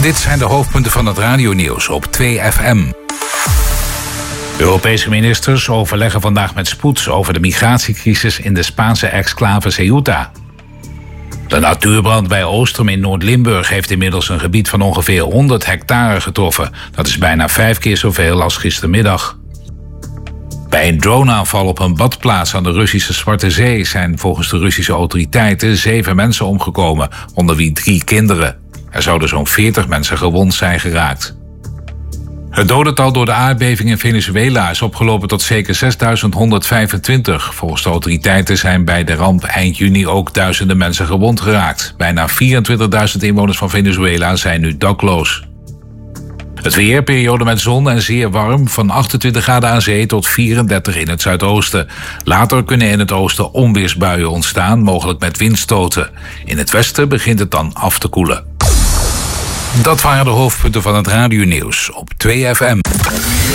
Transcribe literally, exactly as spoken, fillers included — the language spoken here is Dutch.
Dit zijn de hoofdpunten van het radionieuws op twee F M. Europese ministers overleggen vandaag met spoed over de migratiecrisis in de Spaanse exclave Ceuta. De natuurbrand bij Oostrum in Noord-Limburg heeft inmiddels een gebied van ongeveer honderd hectare getroffen. Dat is bijna vijf keer zoveel als gistermiddag. Bij een droneaanval op een badplaats aan de Russische Zwarte Zee zijn volgens de Russische autoriteiten zeven mensen omgekomen, onder wie drie kinderen. Er zouden zo'n veertig mensen gewond zijn geraakt. Het dodental door de aardbeving in Venezuela is opgelopen tot zeker zesduizend honderdvijfentwintig. Volgens de autoriteiten zijn bij de ramp eind juni ook duizenden mensen gewond geraakt. Bijna vierentwintigduizend inwoners van Venezuela zijn nu dakloos. Het weer, periode met zon en zeer warm, van achtentwintig graden aan zee tot vierendertig in het zuidoosten. Later kunnen in het oosten onweersbuien ontstaan, mogelijk met windstoten. In het westen begint het dan af te koelen. Dat waren de hoofdpunten van het radionieuws op twee F M.